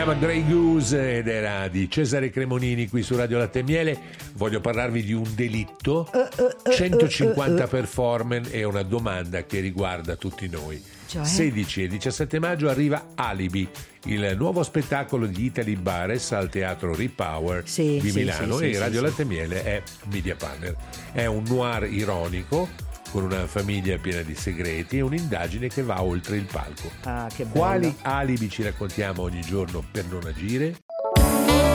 chiama Grey Goose ed era di Cesare Cremonini qui su Radio Latte e Miele. Voglio parlarvi di un delitto, 150 performance e una domanda che riguarda tutti noi. 16 e 17 maggio arriva Alibi, il nuovo spettacolo di Italy Bares al Teatro Repower di Milano, e Radio Latte e Miele è media partner. È un noir ironico con una famiglia piena di segreti e un'indagine che va oltre il palco. Ah, che bello. Quali alibi ci raccontiamo ogni giorno per non agire?